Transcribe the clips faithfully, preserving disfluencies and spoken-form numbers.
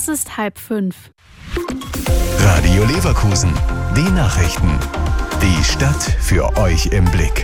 Es ist halb fünf. Radio Leverkusen, die Nachrichten. Die Stadt für euch im Blick.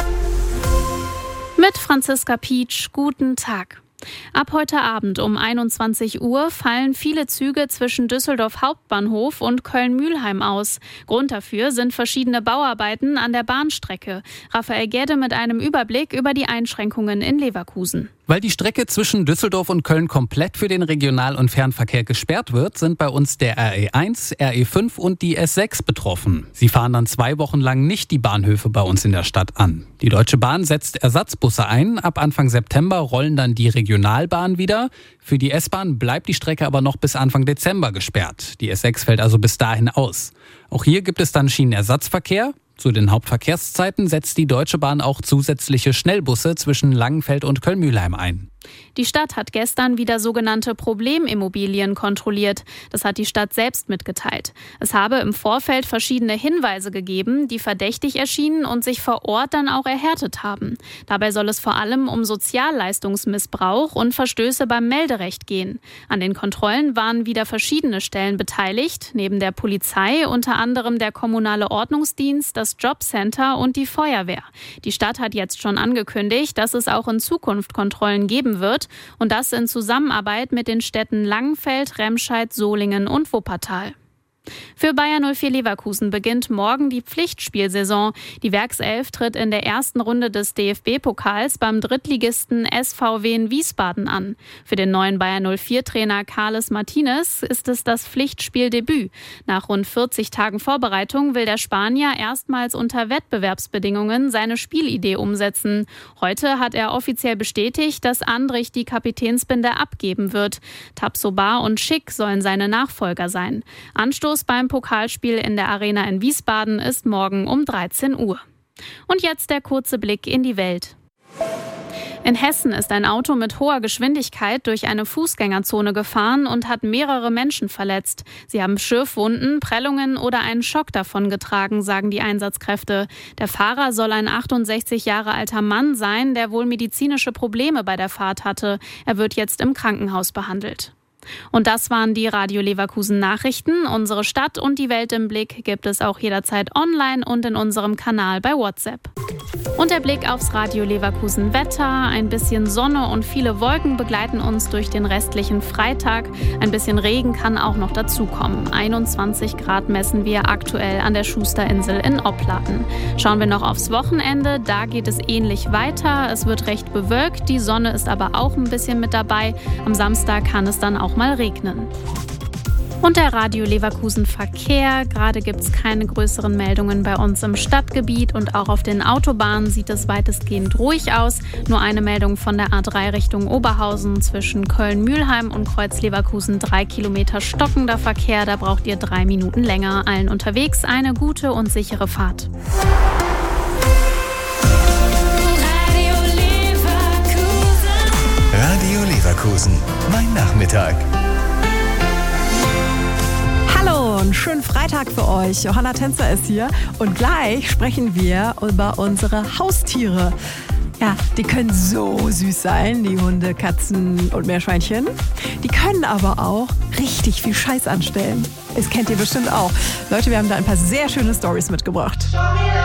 Mit Franziska Pietsch, guten Tag. Ab heute Abend um einundzwanzig Uhr fallen viele Züge zwischen Düsseldorf Hauptbahnhof und Köln-Mülheim aus. Grund dafür sind verschiedene Bauarbeiten an der Bahnstrecke. Raphael Gerde mit einem Überblick über die Einschränkungen in Leverkusen. Weil die Strecke zwischen Düsseldorf und Köln komplett für den Regional- und Fernverkehr gesperrt wird, sind bei uns der R E eins, R E fünf und die S sechs betroffen. Sie fahren dann zwei Wochen lang nicht die Bahnhöfe bei uns in der Stadt an. Die Deutsche Bahn setzt Ersatzbusse ein. Ab Anfang September rollen dann die Regionalbahnen wieder. Für die S-Bahn bleibt die Strecke aber noch bis Anfang Dezember gesperrt. Die S sechs fällt also bis dahin aus. Auch hier gibt es dann Schienenersatzverkehr. Zu den Hauptverkehrszeiten setzt die Deutsche Bahn auch zusätzliche Schnellbusse zwischen Langenfeld und Köln-Mülheim ein. Die Stadt hat gestern wieder sogenannte Problemimmobilien kontrolliert. Das hat die Stadt selbst mitgeteilt. Es habe im Vorfeld verschiedene Hinweise gegeben, die verdächtig erschienen und sich vor Ort dann auch erhärtet haben. Dabei soll es vor allem um Sozialleistungsmissbrauch und Verstöße beim Melderecht gehen. An den Kontrollen waren wieder verschiedene Stellen beteiligt, neben der Polizei unter anderem der kommunale Ordnungsdienst, das Jobcenter und die Feuerwehr. Die Stadt hat jetzt schon angekündigt, dass es auch in Zukunft Kontrollen geben wird und das in Zusammenarbeit mit den Städten Langenfeld, Remscheid, Solingen und Wuppertal. Für Bayer null vier Leverkusen beginnt morgen die Pflichtspielsaison. Die Werkself tritt in der ersten Runde des D F B-Pokals beim Drittligisten S V W in Wiesbaden an. Für den neuen Bayer null vier Trainer Carles Martinez ist es das Pflichtspieldebüt. Nach rund vierzig Tagen Vorbereitung will der Spanier erstmals unter Wettbewerbsbedingungen seine Spielidee umsetzen. Heute hat er offiziell bestätigt, dass Andrich die Kapitänsbinde abgeben wird. Tabsoba und Schick sollen seine Nachfolger sein. Anstoß beim Pokalspiel in der Arena in Wiesbaden ist morgen um dreizehn Uhr. Und jetzt der kurze Blick in die Welt. In Hessen ist ein Auto mit hoher Geschwindigkeit durch eine Fußgängerzone gefahren und hat mehrere Menschen verletzt. Sie haben Schürfwunden, Prellungen oder einen Schock davongetragen, sagen die Einsatzkräfte. Der Fahrer soll ein achtundsechzig Jahre alter Mann sein, der wohl medizinische Probleme bei der Fahrt hatte. Er wird jetzt im Krankenhaus behandelt. Und das waren die Radio Leverkusen Nachrichten. Unsere Stadt und die Welt im Blick gibt es auch jederzeit online und in unserem Kanal bei WhatsApp. Und der Blick aufs Radio Leverkusen Wetter. Ein bisschen Sonne und viele Wolken begleiten uns durch den restlichen Freitag. Ein bisschen Regen kann auch noch dazukommen. einundzwanzig Grad messen wir aktuell an der Schusterinsel in Opladen. Schauen wir noch aufs Wochenende. Da geht es ähnlich weiter. Es wird recht bewölkt. Die Sonne ist aber auch ein bisschen mit dabei. Am Samstag kann es dann auch mal regnen. Und der Radio Leverkusen Verkehr. Gerade gibt es keine größeren Meldungen bei uns im Stadtgebiet und auch auf den Autobahnen sieht es weitestgehend ruhig aus. Nur eine Meldung von der A drei Richtung Oberhausen zwischen Köln-Mülheim und Kreuz-Leverkusen. Drei Kilometer stockender Verkehr, da braucht ihr drei Minuten länger. Allen unterwegs eine gute und sichere Fahrt. Radio Leverkusen. Radio Leverkusen. Mein Nachmittag. Hallo, einen schönen Freitag für euch. Johanna Tänzer ist hier und gleich sprechen wir über unsere Haustiere. Ja, die können so süß sein, die Hunde, Katzen und Meerschweinchen. Die können aber auch richtig viel Scheiß anstellen. Das kennt ihr bestimmt auch. Leute, wir haben da ein paar sehr schöne Storys mitgebracht.